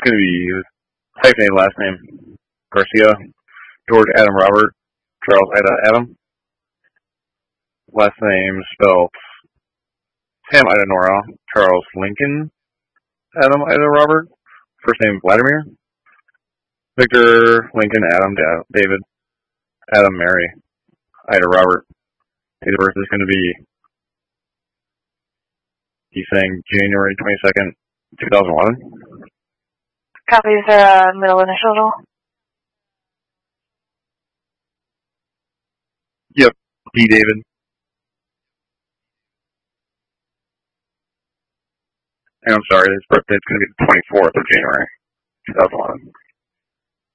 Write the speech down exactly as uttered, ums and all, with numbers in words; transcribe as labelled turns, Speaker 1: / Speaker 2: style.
Speaker 1: going to be hyphenated last name, Garcia. George Adam Robert, Charles Ida Adam. Last name spelled Sam Ida Nora, Charles Lincoln Adam Ida Robert. First name Vladimir. Victor Lincoln Adam David Adam Mary Ida Robert. Date of birth is going to be, he's saying January twenty-second, two thousand eleven.
Speaker 2: Copy, is there a middle initial at all?
Speaker 1: Yep, D. David. And I'm sorry, his birthday is going to be the twenty-fourth of January, two thousand eleven.